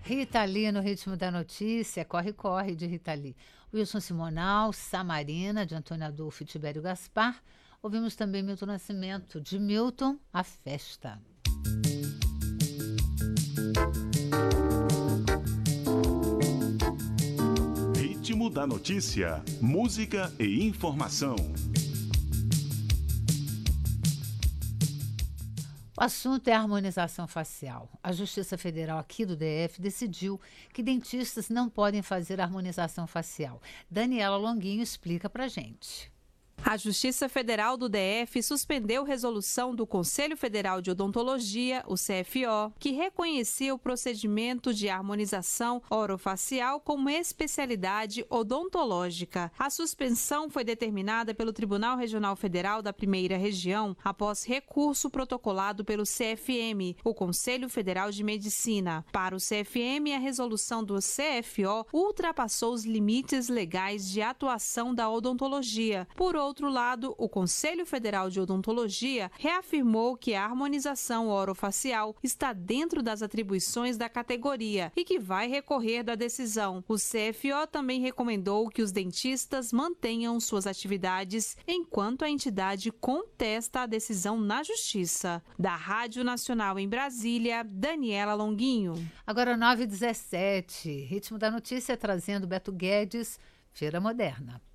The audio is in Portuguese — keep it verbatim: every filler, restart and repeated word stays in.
Rita Lee no Ritmo da Notícia, Corre, Corre, de Rita Lee. Wilson Simonal, Samarina, de Antônio Adolfo e Tibério Gaspar. Ouvimos também Milton Nascimento, de Milton, A Festa. Ritmo da Notícia, música e informação. O assunto é a harmonização facial. A Justiça Federal aqui do D F decidiu que dentistas não podem fazer harmonização facial. Daniela Longuinho explica pra gente. A Justiça Federal do D F suspendeu resolução do Conselho Federal de Odontologia, o C F O, que reconhecia o procedimento de harmonização orofacial como especialidade odontológica. A suspensão foi determinada pelo Tribunal Regional Federal da Primeira Região após recurso protocolado pelo C F M, o Conselho Federal de Medicina. Para o C F M, a resolução do C F O ultrapassou os limites legais de atuação da odontologia. Por outro outro lado, o Conselho Federal de Odontologia reafirmou que a harmonização orofacial está dentro das atribuições da categoria e que vai recorrer da decisão. O C F O também recomendou que os dentistas mantenham suas atividades enquanto a entidade contesta a decisão na Justiça. Da Rádio Nacional em Brasília, Daniela Longuinho. Agora nove e dezessete, Ritmo da Notícia trazendo Beto Guedes, Feira Moderna.